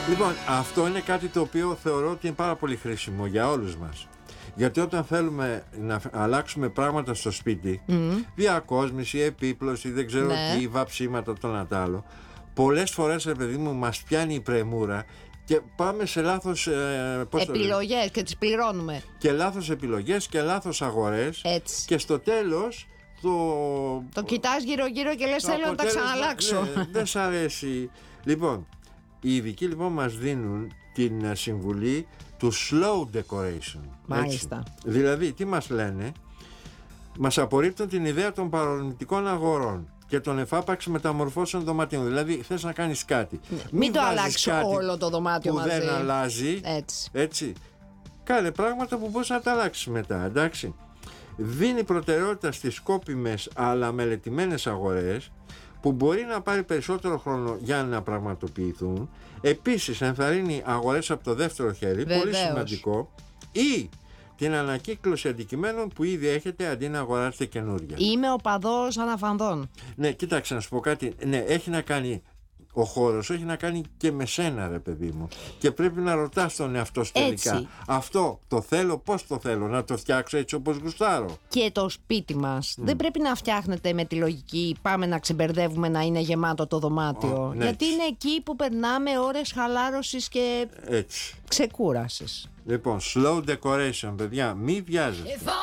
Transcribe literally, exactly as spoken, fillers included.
Λοιπόν, αυτό είναι κάτι το οποίο θεωρώ ότι είναι πάρα πολύ χρήσιμο για όλους μας. Γιατί όταν θέλουμε να αλλάξουμε πράγματα στο σπίτι, mm. διακόσμηση, επίπλωση, δεν ξέρω ναι. τι, βαψίματα, το ένα τ' άλλο, πολλές φορές, ρε παιδί μου, μας πιάνει η πρεμούρα και πάμε σε λάθος ε, επιλογές και τις πληρώνουμε. Και λάθος επιλογές και λάθος αγορές. Έτσι. Και στο τέλος το... Το κοιτάς γύρω-γύρω και λες θέλω να τα ξαναλλάξω. Ναι, δεν σ' αρέσει. Λοιπόν, οι ειδικοί λοιπόν μας δίνουν την συμβουλή του slow decoration. Μάλιστα. Έτσι. Δηλαδή, τι μας λένε? Μας απορρίπτουν την ιδέα των παρορμητικών αγορών και των εφάπαξ μεταμορφώσεων δωματίων. Δηλαδή, θες να κάνεις κάτι. Ναι. Μην, μην το αλλάξει όλο το δωμάτιο που μαζί. Δεν αλλάζει. Έτσι. Έτσι. Κάνε πράγματα που μπορείς να τα αλλάξεις μετά. Εντάξει. Δίνει προτεραιότητα στις σκόπιμες αλλά μελετημένες αγορές που μπορεί να πάρει περισσότερο χρόνο για να πραγματοποιηθούν. Επίσης ενθαρρύνει αγορές από το δεύτερο χέρι. Βεβαίως. Πολύ σημαντικό. Ή την ανακύκλωση αντικειμένων που ήδη έχετε αντί να αγοράσετε καινούργια. Είμαι οπαδός αναφανδών. Ναι, κοίταξε να σου πω κάτι. Ναι, έχει να κάνει ο χώρος, έχει να κάνει και με σένα, ρε παιδί μου. Και πρέπει να ρωτάς τον εαυτό σου τελικά. Αυτό το θέλω, πώς το θέλω, να το φτιάξω έτσι όπως γουστάρω. Και το σπίτι μας mm. δεν πρέπει να φτιάχνεται με τη λογική πάμε να ξεμπερδεύουμε να είναι γεμάτο το δωμάτιο. Oh, ναι, γιατί έτσι. Είναι εκεί που περνάμε ώρες χαλάρωσης και έτσι. Ξεκούρασης. Λοιπόν, slow decoration, παιδιά, μη βιάζεστε.